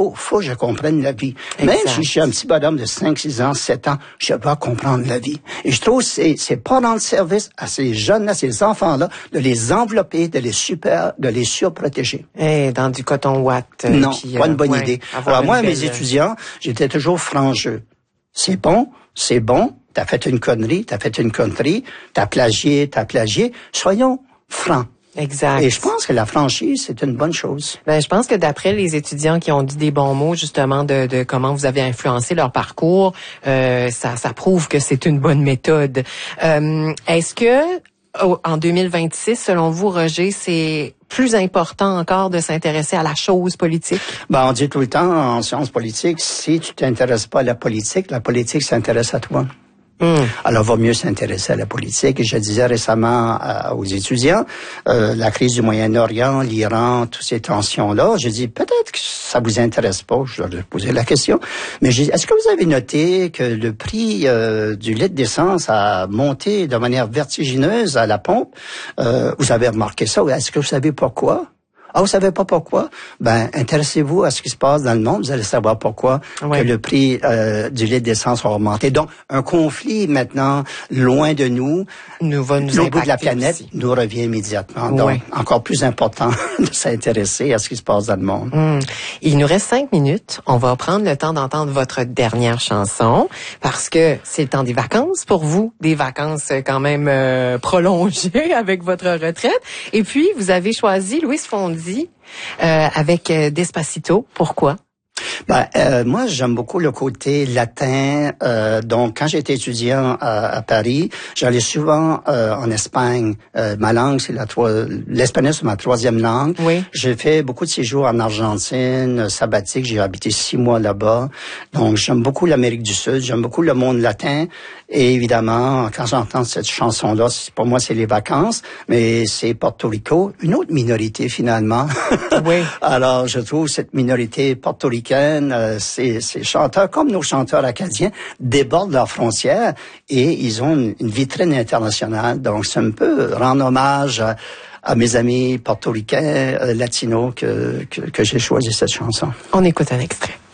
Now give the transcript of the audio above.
faut que je comprenne la vie. Exact. Même si je suis un petit bonhomme de 5, 6 ans, 7 ans, je dois comprendre la vie. Et je trouve que c'est pas rendre service à ces jeunes-là, ces enfants-là, de les envelopper, de les surprotéger. Dans du coton ouate. Non, puis, pas une bonne idée. Alors moi, belle... mes étudiants, j'étais toujours franc-jeu. C'est bon, t'as fait une connerie, t'as plagié. Soyons francs. Exact. Et je pense que la franchise, c'est une bonne chose. Je pense que d'après les étudiants qui ont dit des bons mots, justement, de comment vous avez influencé leur parcours, ça prouve que c'est une bonne méthode. Est-ce que, en 2026, selon vous, Roger, c'est plus important encore de s'intéresser à la chose politique? On dit tout le temps en sciences politiques, si tu t'intéresses pas à la politique s'intéresse à toi. Alors, vaut mieux s'intéresser à la politique. Et je disais récemment aux étudiants, la crise du Moyen-Orient, l'Iran, toutes ces tensions-là, je dis, peut-être que ça vous intéresse pas, je leur ai posé la question, mais je dis, est-ce que vous avez noté que le prix du litre d'essence a monté de manière vertigineuse à la pompe? Vous avez remarqué ça? Est-ce que vous savez pourquoi? Ah, vous savez pas pourquoi? Intéressez-vous à ce qui se passe dans le monde, vous allez savoir pourquoi que le prix du litre d'essence a augmenté. Donc, un conflit maintenant, loin de nous, l'autre bout de la planète, aussi nous revient immédiatement. Donc, encore plus important de s'intéresser à ce qui se passe dans le monde. Il nous reste 5 minutes. On va prendre le temps d'entendre votre dernière chanson, parce que c'est le temps des vacances pour vous, des vacances quand même prolongées avec votre retraite. Et puis, vous avez choisi Louise Fondy avec Despacito. Pourquoi? Moi, j'aime beaucoup le côté latin. Donc, quand j'étais étudiant à Paris, j'allais souvent en Espagne. Ma langue, l'espagnol, c'est ma 3e langue. Oui. J'ai fait beaucoup de séjours en Argentine, sabbatique. J'ai habité 6 mois là-bas. Donc, j'aime beaucoup l'Amérique du Sud. J'aime beaucoup le monde latin. Et évidemment, quand j'entends cette chanson-là, pour moi, c'est les vacances. Mais c'est Porto Rico, une autre minorité finalement. Oui. Alors, je trouve cette minorité portoricaine, ces chanteurs, comme nos chanteurs acadiens, débordent leurs frontières et ils ont une vitrine internationale. Donc, c'est un peu rendre hommage à mes amis portoricains, latinos, que j'ai choisi cette chanson. On écoute un extrait.